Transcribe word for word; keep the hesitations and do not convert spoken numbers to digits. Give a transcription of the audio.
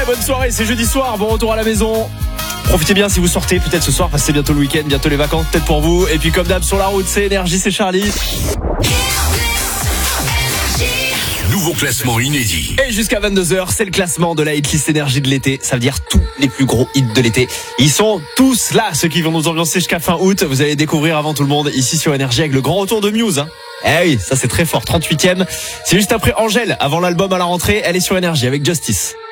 bonne soirée, c'est jeudi soir, bon retour à la maison. Profitez bien si vous sortez, peut-être ce soir, parce que c'est bientôt le week-end, bientôt les vacances, peut-être pour vous. Et puis comme d'hab sur la route, c'est Énergie, c'est Charlie. Nouveau classement inédit. Et jusqu'à vingt-deux heures, c'est le classement de la hitlist énergie de l'été. Ça veut dire tous les plus gros hits de l'été. Ils sont tous là, ceux qui vont nous ambiancer jusqu'à fin août. Vous allez découvrir avant tout le monde ici sur Énergie avec le grand retour de Muse. Hein. Eh oui, ça c'est très fort, trente-huitième. C'est juste après Angèle, avant l'album à la rentrée. Elle est sur Énergie avec Justice.